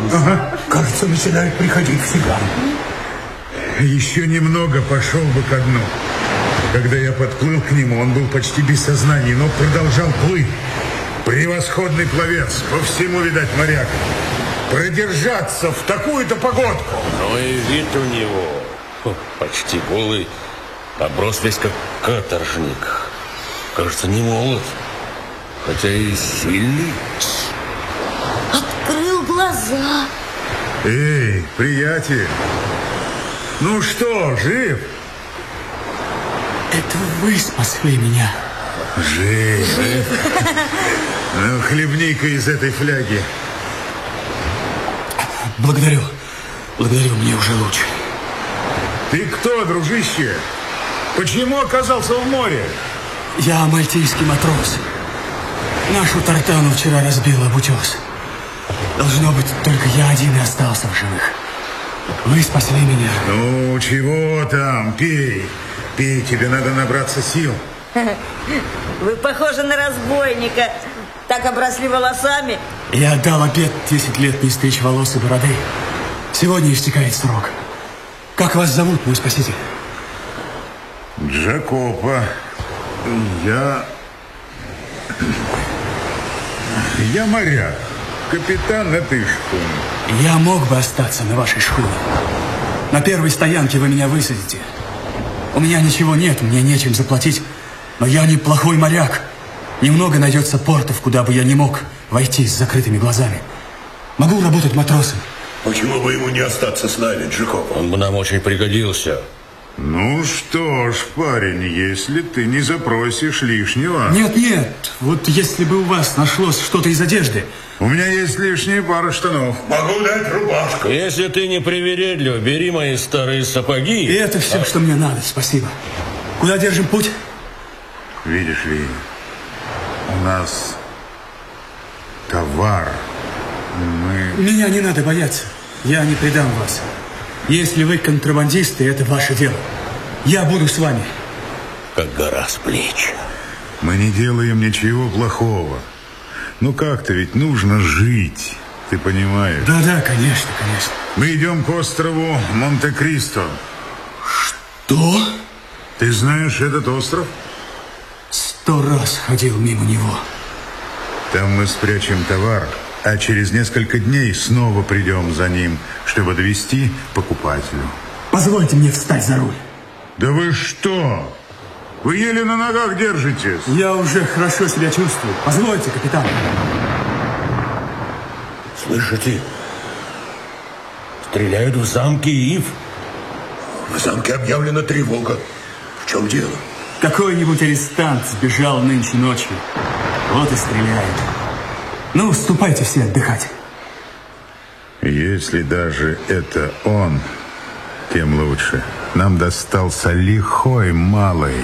вернулись. Ага. Кажется, начинает приходить в себя. Еще немного пошел бы ко дну. Когда я подплыл к нему, он был почти без сознания, но продолжал плыть. Превосходный пловец, по всему, видать, моряк. Продержаться в такую-то погодку. Ну и вид у него почти голый, оброс весь как каторжник. Кажется, не молод, хотя и сильный. Открыл глаза. Эй, приятель, ну что, жив? Это вы спасли меня. Жив. Ну, хлебни-ка из этой фляги. Благодарю, мне уже лучше. Ты кто, дружище? Почему оказался в море? Я мальтийский матрос. Нашу тартану вчера разбил об утес. Должно быть, только я один и остался в живых. Вы спасли меня. Ну, чего там, пей. Пей, тебе надо набраться сил. Вы похожи на разбойника. Так обросли волосами. Я отдал обет 10 лет не стричь волос и бороды. Сегодня истекает срок. Как вас зовут, мой спаситель? Джакопо. Я моряк. Капитан этой шхуны. Я мог бы остаться на вашей шхуне. На первой стоянке вы меня высадите. У меня ничего нет, мне нечем заплатить. Но я неплохой моряк. Немного найдется портов, куда бы я не мог войти с закрытыми глазами. Могу работать матросом. Почему бы ему не остаться с нами, Джакопо? Он бы нам очень пригодился. Ну что ж, парень, если ты не запросишь лишнего... Нет, вот если бы у вас нашлось что-то из одежды... У меня есть лишняя пара штанов. Могу дать рубашку. Если ты не привередлив, бери мои старые сапоги. И это все, что мне надо, спасибо. Куда держим путь? Видишь ли, у нас товар. Меня не надо бояться. Я не предам вас. Если вы контрабандисты, это ваше дело. Я буду с вами. Как гора с плеч. Мы не делаем ничего плохого. Ну как-то ведь нужно жить. Ты понимаешь? Да, конечно. Мы идем к острову Монте-Кристо. Что? Ты знаешь этот остров? 100 раз ходил мимо него. Там мы спрячем товар, а через несколько дней снова придем за ним, чтобы довести покупателю. Позвольте мне встать за руль. Да вы что? Вы еле на ногах держитесь. Я уже хорошо себя чувствую. Позвольте, капитан. Слышите? Стреляют в замке Ив. В замке объявлена тревога. В чем дело? Какой-нибудь арестант сбежал нынче ночью. Вот и стреляет. Ну, ступайте все отдыхать. Если даже это он, тем лучше. Нам достался лихой малый.